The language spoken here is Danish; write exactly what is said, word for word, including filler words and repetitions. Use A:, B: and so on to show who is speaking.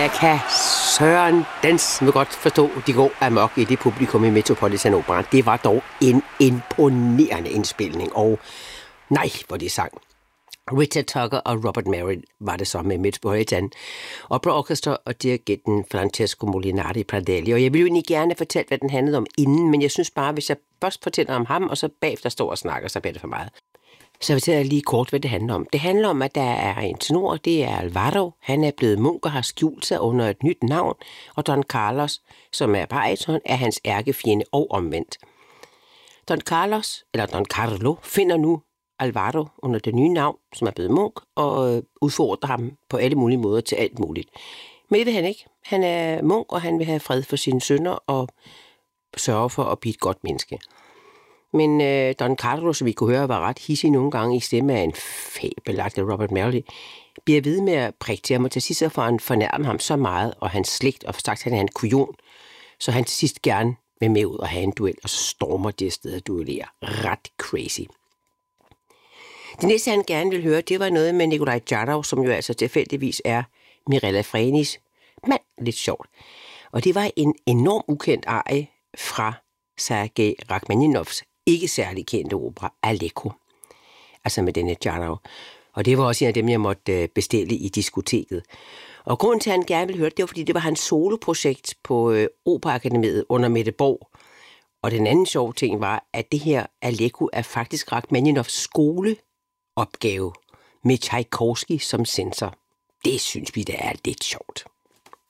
A: jeg kan Søren Dans nu godt forstå, at de går amok i det publikum i Metropolitan Opera. Det var dog en imponerende indspilning, og nej, hvor de sang. Richard Tucker og Robert Merritt var det så med Metropolitan Opera Orchestra og dirigenten Francesco Molinari Pradelli. Og jeg ville jo egentlig gerne fortælle, hvad den handlede om inden, men jeg synes bare, hvis jeg først fortæller om ham, og så bagefter står og snakker, så bliver det for meget. Så fortæller jeg lige kort, hvad det handler om. Det handler om, at der er en tenor, det er Alvaro. Han er blevet munk og har skjult sig under et nyt navn, og Don Carlos, som er bariton, er hans ærkefjende og omvendt. Don Carlos, eller Don Carlo, finder nu Alvaro under det nye navn, som er blevet munk, og udfordrer ham på alle mulige måder til alt muligt. Men det vil han ikke. Han er munk, og han vil have fred for sine sønner og sørge for at blive et godt menneske. Men øh, Don Carlo, som vi kunne høre, var ret hissig nogle gange i stemme af en fabelagtig Robert Merritt, bliver ved med at prikke til ham, og til sidst så får han fornærmet ham så meget, og hans slægt, og sagt, han er en kujon, så han til sidst gerne vil med ud og have en duel, og så stormer det sted at duellere. Ret crazy. Det næste, han gerne ville høre, det var noget med Nikolaj Jarov, som jo altså tilfældigvis er Mirella Frenis mand. Lidt sjovt. Og det var en enorm ukendt arie fra Sergej Rachmaninovs ikke særlig kendte opera, Allegro. Altså med denne Jarov. Og det var også en af dem, jeg måtte bestille i diskoteket. Og grunden til, at han gerne ville høre det, det var, fordi det var hans soloprojekt på øh, Operaakademiet under Mette Borg. Og den anden sjove ting var, at det her Allegro er faktisk Rachmaninovs skoleopgave med Tchaikovsky som censor. Det synes vi, det er lidt sjovt.